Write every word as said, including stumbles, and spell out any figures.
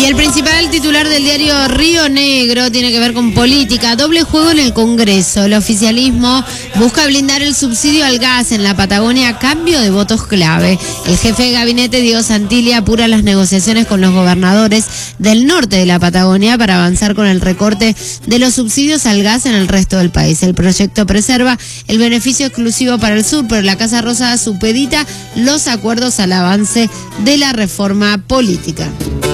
el principal titular del diario Río Negro tiene que ver con política. Doble juego en el Congreso. El oficialismo busca blindar el subsidio al gas en la Patagonia a cambio de votos clave. El jefe de gabinete, Diego Santilli, apura las negociaciones con los gobernadores del norte de la Patagonia para avanzar con el recorte de los subsidios al gas en el resto del país. El proyecto preserva el beneficio exclusivo para el sur, pero la Casa Rosada supedita los acuerdos al avance de la reforma política.